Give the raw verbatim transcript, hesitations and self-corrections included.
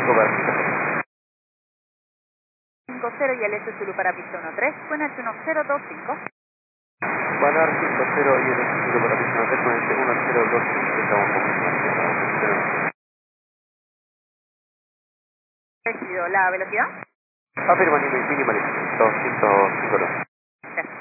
cinco para pista cero. cinco cero y el S Zulu para pista uno tres, Fuenach uno cero dos cinco. Banar cinco cero y el Instituto para pista uno tres con este uno cero dos cinco, estamos un poquito más cerca. Recibido. ¿La velocidad? Afirma minimal, doscientos cinco.